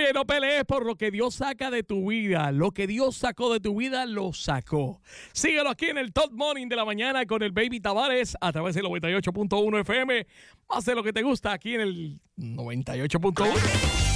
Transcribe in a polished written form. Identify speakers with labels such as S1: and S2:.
S1: Oye, no pelees por lo que Dios saca de tu vida. Lo que Dios sacó de tu vida, lo sacó. Síguelo aquí en el Top Morning de la mañana con el Baby Tavares a través del 98.1 FM. Más de lo que te gusta aquí en el 98.1.